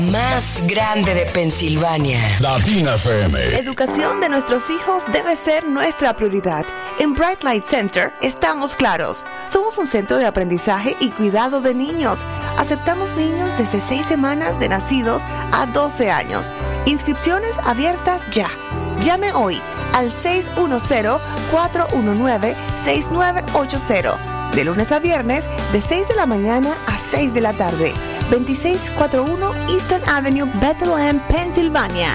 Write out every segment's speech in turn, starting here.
más grande de Pensilvania. Latina FM. La educación de nuestros hijos debe ser nuestra prioridad. En Bright Light Center estamos claros. Somos un centro de aprendizaje y cuidado de niños. Aceptamos niños desde 6 semanas de nacidos a 12 años. Inscripciones abiertas ya. Llame hoy al 610-419-6980. De lunes a viernes, de 6 de la mañana a 6 de la tarde. 2641 Eastern Avenue, Bethlehem, Pensilvania.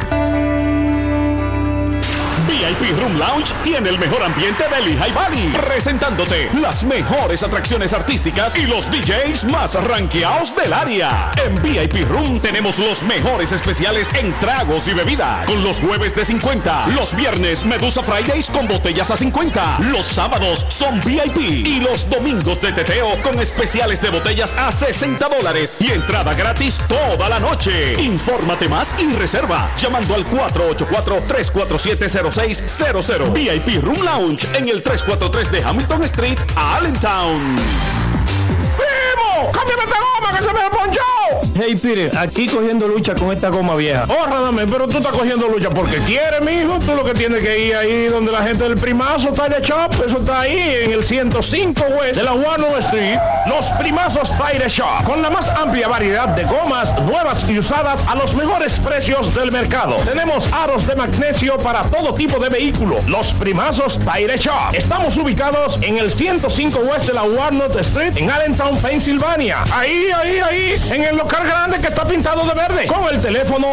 VIP Room Lounge tiene el mejor ambiente de Lehigh Valley, presentándote las mejores atracciones artísticas y los DJs más rankeados del área. En VIP Room tenemos los mejores especiales en tragos y bebidas, con los jueves de 50, los viernes Medusa Fridays con botellas a 50, los sábados son VIP y los domingos de teteo con especiales de botellas a $60 y entrada gratis toda la noche. Infórmate más y reserva llamando al 484-347-0600. VIP Room Lounge en el 343 de Hamilton Street, Allentown. ¡Primo! ¡Cámbiame esta goma que se me ponchó! Hey Peter, aquí cogiendo lucha con esta goma vieja. Oh, Radamés, pero tú estás cogiendo lucha porque quieres, mijo. Tú lo que tienes que ir ahí donde la gente del Primazo Tire Shop. Eso está ahí en el 105 West de la Warner Street. Los Primazos Tire Shop, con la más amplia variedad de gomas nuevas y usadas a los mejores precios del mercado. Tenemos aros de magnesio para todo tipo de vehículo. Los Primazos Tire Shop. Estamos ubicados en el 105 West de la Warner Street en Allentown, Pensilvania. Ahí, en el local grande que está pintado de verde, con el teléfono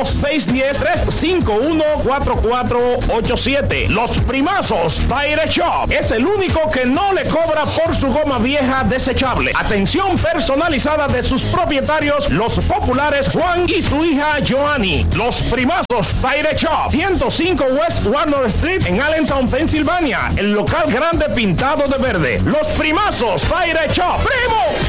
610-351-4487. Los Primazos Tire Shop es el único que no le cobra por su goma vieja desechable. Atención personalizada de sus propietarios, los populares Juan y su hija Joanny. Los Primazos Tire Shop, 105 West Warner Street en Allentown, Pensilvania. El local grande pintado de verde. Los Primazos Tire Shop. ¡Primo!